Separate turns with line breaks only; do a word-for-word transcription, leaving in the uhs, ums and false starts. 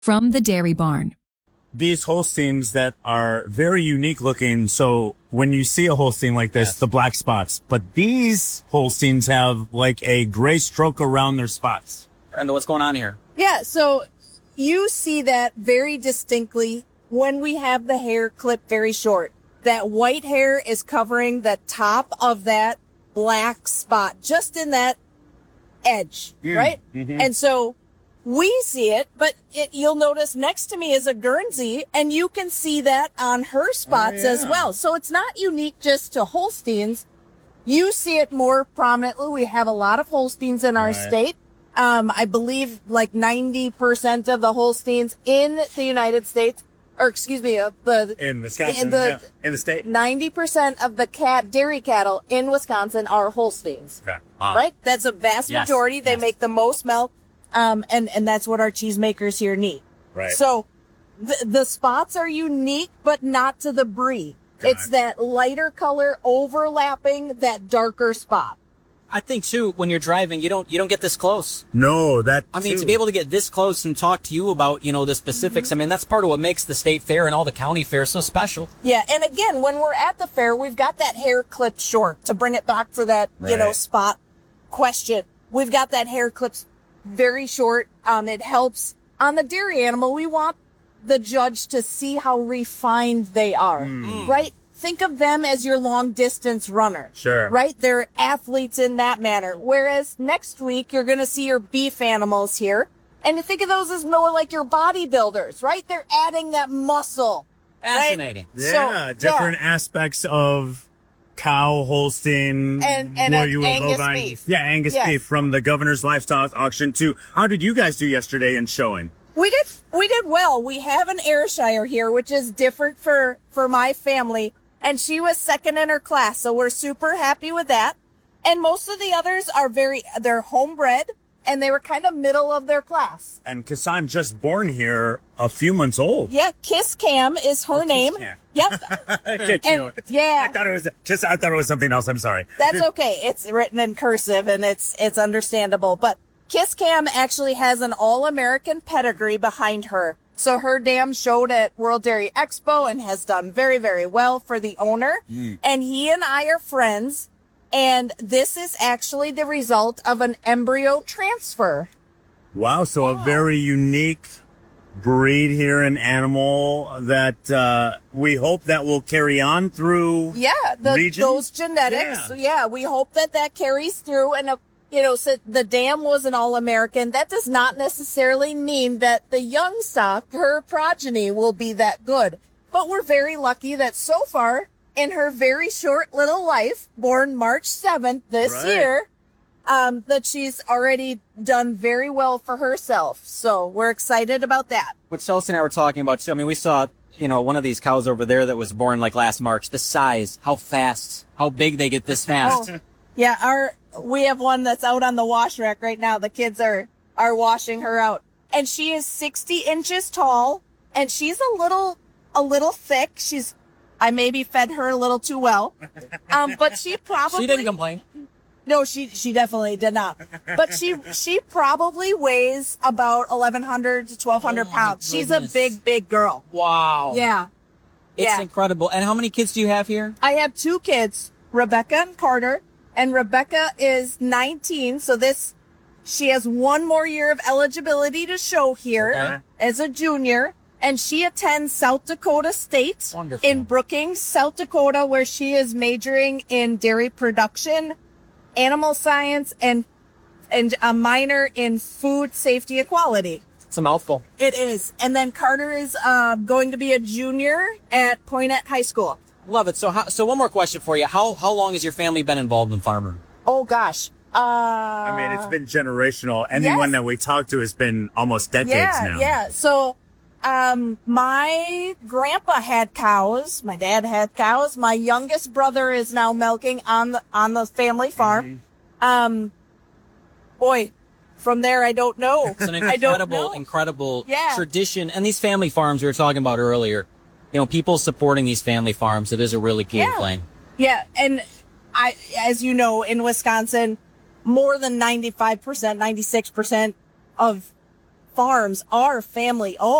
from the dairy barn.
These Holsteins that are very unique looking. So when you see a Holstein like this,
Yes.
the black spots, but these Holsteins have like a gray stroke around their spots.
And what's going on here?
Yeah, so you see that very distinctly when we have the hair clipped very short. That white hair is covering the top of that black spot, just in that edge,
Mm,
right?
mhm.
And so we see it, but it, you'll notice next to me is a Guernsey, and you can see that on her spots as
yeah.
well. So it's not unique just to Holsteins. You see it more prominently. We have a lot of Holsteins in our
Right.
state. Um, I believe like ninety percent of the Holsteins in the United States, or excuse me, of the
In Wisconsin,
In the-
yeah. in the state.
ninety percent of the cat dairy cattle in Wisconsin are Holsteins,
Okay.
Wow.
right? That's a vast
Yes,
majority. They
yes.
make the most milk. Um, and, and that's what our cheesemakers here need.
Right.
So the, the spots are unique, but not to the brie.
Got
It's
it.
that lighter color overlapping that darker spot.
I think too, when you're driving, you don't you don't get this close.
No, that.
I mean,
too.
to be able to get this close and talk to you about, you know, the specifics, I mean, that's part of what makes the state fair and all the county fairs so special.
Yeah. And again, when we're at the fair, we've got that hair clipped short to bring it back for that, you know,
Right.
spot question. We've got that hair clipped very short. Um, it helps on the dairy animal. We want the judge to see how refined they are,
Hmm.
right? Think of them as your long distance runner.
Sure.
Right? They're athletes in that manner. Whereas next week, you're going to see your beef animals here. And you think of those as more like your bodybuilders, right? They're adding that muscle. right?
Fascinating.
Yeah,
So,
different aspects of cow, Holstein,
And- and
what
a-
you would
Angus
bovine-
beef.
Yeah, Angus
Yes.
beef from the governor's livestock auction too. How did you guys do yesterday in showing?
We did, we did well. We have an Ayrshire here, which is different for, for my family. And she was second in her class. So we're super happy with that. And most of the others are very, they're homebred and they were kind of middle of their class.
And cause I'm just born here a few months old.
Yeah. Kiss Cam is her name.
Cam.
Yep.
Can't you know
And
it?
yeah.
I thought it was just, I thought it was something else. I'm sorry.
That's okay. It's written in cursive and it's, it's understandable. But Kiss Cam actually has an all-American pedigree behind her. So her dam showed at World Dairy Expo and has done very, very well for the owner. And he and I are friends. And this is actually the result of an embryo transfer.
Wow. So a very unique breed here, an animal that, uh, we hope that will carry on through.
Yeah, the,
Region?
those genetics.
Yeah.
Yeah. we hope that that carries through. And, uh, you know, so the dam was an all-American. That does not necessarily mean that the young stock, her progeny, will be that good. But we're very lucky that so far, in her very short little life, born March seventh this
Right.
year, um, that she's already done very well for herself. So we're excited about that.
What Chelsea and I were talking about too, I mean, we saw, you know, one of these cows over there that was born like last March, the size, how fast, how big they get this fast.
Oh, yeah, our we have one that's out on the wash rack right now. The kids are are washing her out, and she is sixty inches tall, and she's a little a little thick. She's I maybe fed her a little too well, um, but she probably
She didn't complain.
no, she she definitely did not. But she she probably weighs about eleven hundred to twelve hundred
Oh, my
pounds. She's a
goodness.
big big girl.
Wow.
Yeah,
It's
yeah.
incredible. And how many kids do you have here?
I have two kids, Rebecca and Carter, and Rebecca is nineteen. So this, she has one more year of eligibility to show here
Okay.
as a junior. And she attends South Dakota State
Wonderful.
in Brookings, South Dakota, where she is majoring in dairy production, animal science, and, and a minor in food safety and quality.
It's a mouthful.
It is. And then Carter is, uh, going to be a junior at Poynette High School.
Love it. So, how, so one more question for you. How how long has your family been involved in farming?
Oh gosh. Uh,
I mean, it's been generational. Anyone
yes.
that we talk to has been almost decades
yeah,
now.
yeah. So, um, my grandpa had cows. My dad had cows. My youngest brother is now milking on the on the family farm.
Mm-hmm.
Um, boy, from there I don't know.
It's an
I don't
incredible,
know.
incredible
Yeah.
tradition. And these family farms we were talking about earlier, you know, people supporting these family farms, it is a really cool
Yeah.
thing.
Yeah, and I, as you know, in Wisconsin, more than ninety-five percent, ninety-six percent of farms are family owned.